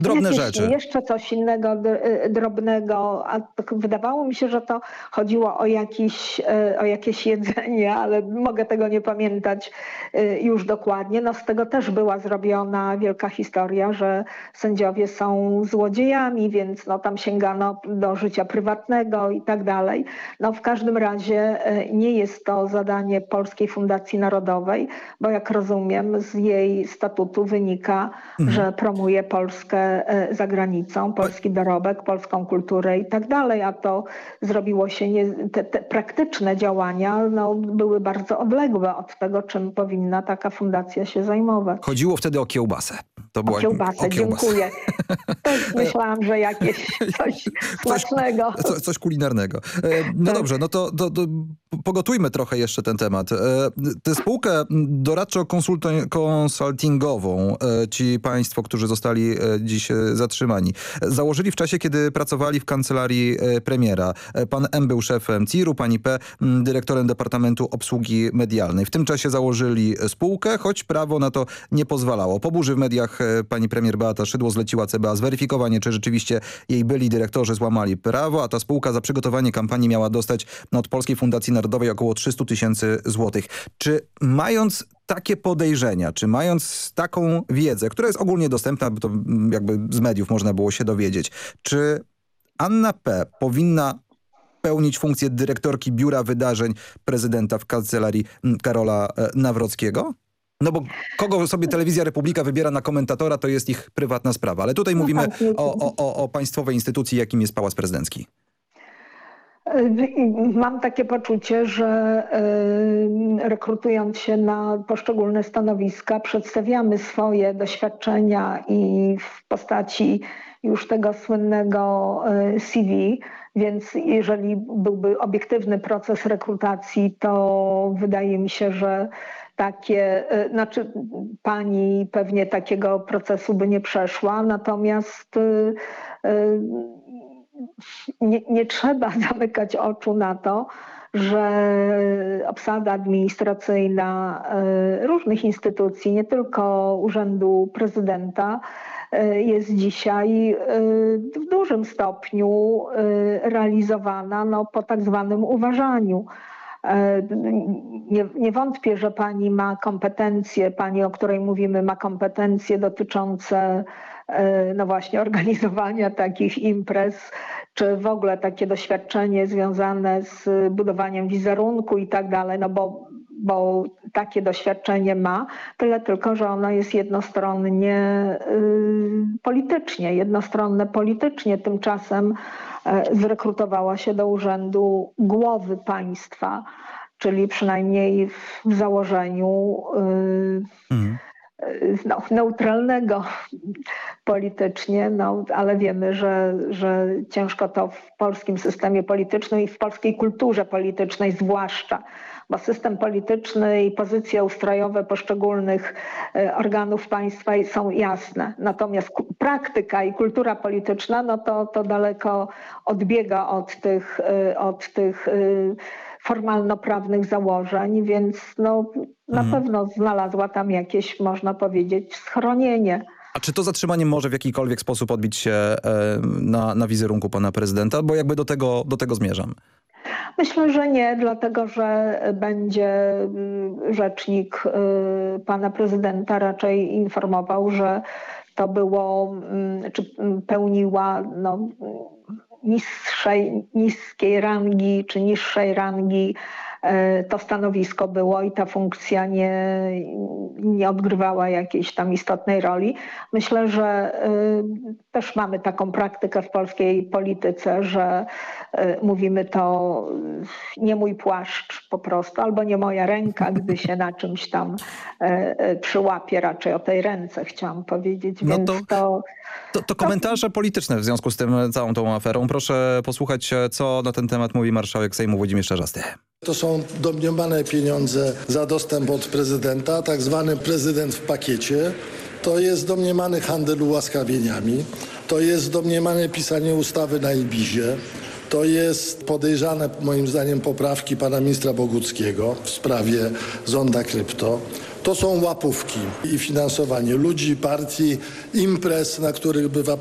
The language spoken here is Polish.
Drobne rzeczy. Jeszcze coś innego drobnego, a wydawało mi się, że to chodziło o jakieś jedzenie, ale mogę tego nie pamiętać już dokładnie. No z tego też była zrobiona wielka historia, że sędziowie są złodziejami, więc no tam sięgano do życia prywatnego i tak dalej. No w każdym razie nie jest to zadanie Polskiej Fundacji Narodowej, bo jak rozumiem z jej statutu wynika, że promuje Polskę za granicą, polski dorobek, polską kulturę i tak dalej, a to zrobiło się, te praktyczne działania no, były bardzo odległe od tego, czym powinna taka fundacja się zajmować. Chodziło wtedy o kiełbasę. To była, o kiełbasę, dziękuję. To myślałam, że jakieś coś smacznego. Coś kulinarnego. No dobrze, no to pogotujmy trochę jeszcze ten temat. Tę spółkę doradczo-konsultingową, ci państwo, którzy zostali dziś zatrzymani, założyli w czasie, kiedy pracowali w kancelarii premiera. Pan M. był szefem CIR-u, pani P. dyrektorem Departamentu Obsługi Medialnej. W tym czasie założyli spółkę, choć prawo na to nie pozwalało. Po burzy w mediach pani premier Beata Szydło zleciła CBA zweryfikowanie, czy rzeczywiście jej byli dyrektorzy złamali prawo, a ta spółka za przygotowanie kampanii miała dostać od Polskiej Fundacji Narodowej około 300 000 złotych. Czy mając takie podejrzenia, czy mając taką wiedzę, która jest ogólnie dostępna, bo to jakby z mediów można było się dowiedzieć, czy Anna P. powinna pełnić funkcję dyrektorki Biura Wydarzeń prezydenta w kancelarii Karola Nawrockiego? No bo kogo sobie Telewizja Republika wybiera na komentatora, to jest ich prywatna sprawa. Ale tutaj mówimy o państwowej instytucji, jakim jest Pałac Prezydencki. Mam takie poczucie, że rekrutując się na poszczególne stanowiska, przedstawiamy swoje doświadczenia i w postaci już tego słynnego CV, więc jeżeli byłby obiektywny proces rekrutacji, to wydaje mi się, że znaczy pani pewnie takiego procesu by nie przeszła, natomiast nie trzeba zamykać oczu na to, że obsada administracyjna różnych instytucji, nie tylko Urzędu Prezydenta, jest dzisiaj w dużym stopniu realizowana po tak zwanym uważaniu. Nie wątpię, że pani ma kompetencje, pani, o której mówimy, ma kompetencje dotyczące no właśnie organizowania takich imprez, czy w ogóle takie doświadczenie związane z budowaniem wizerunku i tak dalej, no bo takie doświadczenie ma, tyle tylko, że ono jest jednostronne politycznie. Tymczasem zrekrutowała się do urzędu głowy państwa, czyli przynajmniej w założeniu neutralnego politycznie, ale wiemy, że ciężko to w polskim systemie politycznym i w polskiej kulturze politycznej zwłaszcza, bo system polityczny i pozycje ustrojowe poszczególnych organów państwa są jasne. Natomiast praktyka i kultura polityczna, no to daleko odbiega od tych formalno-prawnych założeń, więc na pewno znalazła tam jakieś, można powiedzieć, schronienie. A czy to zatrzymanie może w jakikolwiek sposób odbić się na wizerunku pana prezydenta? Bo jakby do tego zmierzam. Myślę, że nie, dlatego że będzie rzecznik pana prezydenta raczej informował, że to było, czy pełniła niskiej rangi, czy niższej rangi to stanowisko było i ta funkcja nie odgrywała jakiejś tam istotnej roli. Myślę, że też mamy taką praktykę w polskiej polityce, że mówimy to nie mój płaszcz po prostu, albo nie moja ręka, gdy się na czymś tam przyłapie, raczej o tej ręce chciałam powiedzieć. No więc to komentarze polityczne w związku z tym całą tą aferą. Proszę posłuchać, co na ten temat mówi marszałek Sejmu Włodzimierz Czarzasty. To są domniemane pieniądze za dostęp od prezydenta, tak zwany prezydent w pakiecie. To jest domniemany handel ułaskawieniami. To jest domniemane pisanie ustawy na Ibizie. To jest podejrzane, moim zdaniem, poprawki pana ministra Boguckiego w sprawie zonda krypto. to są łapówki i finansowanie ludzi, partii, imprez, na których bywa